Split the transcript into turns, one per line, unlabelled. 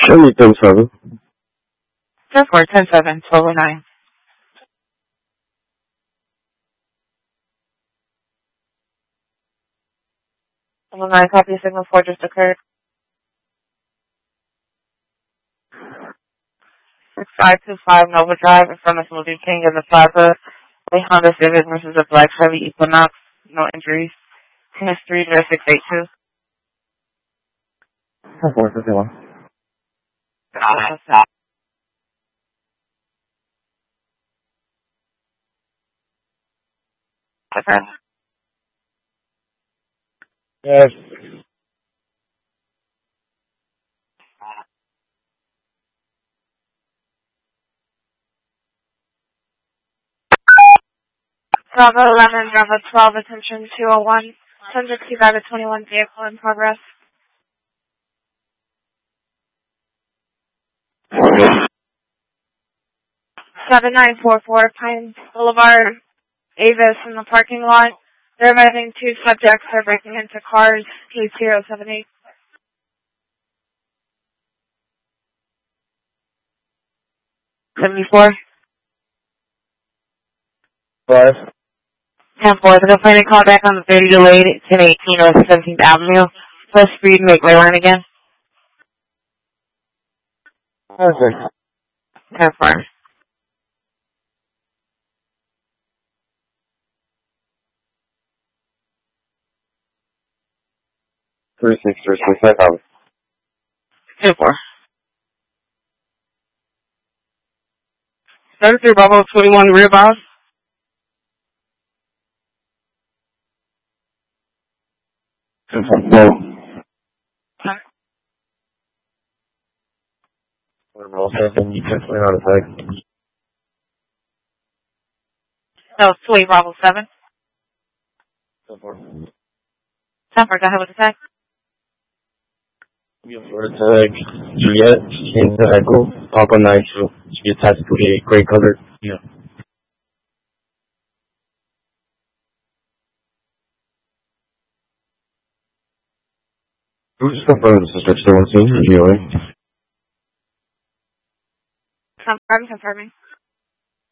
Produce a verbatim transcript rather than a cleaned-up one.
Show me ten seven.
ten four, ten seven, twelve oh nine. twelve oh nine, copy signal four just occurred. six five two five Nova Drive in front of Smoothie King in the plaza. A Honda Civic versus a black Chevy Equinox. No injuries. Tennis three zero six eight two.
ten four fifty-one.
Got it. Different.
Yes.
Bravo eleven, Bravo twelve, attention two oh one. Subject to Bravo twenty-one, vehicle in progress. seven nine four four Pine Boulevard, Avis in the parking lot. They're arriving two subjects are breaking into cars, case zero seven eight. seventy-four.
Five.
ten four, the complainant called back on the thirty delayed, ten eighteen North seventeenth Avenue. Press speed, make my line again.
Perfect.
ten four.
Three six three six. I have it.
ten four. thirty-three Bravo twenty-one rear bound.
ten four. No. Bravo seven. You definitely not a tag.
No, it's two eight Bravo seven.
ten four.
ten four, go ahead with the tag.
You for a tag. Juliet in the Echo. Papa nine two. She attached to a gray color. Yeah. Who's just confirmed the sister still on scene? G O A.
Confirm, confirming.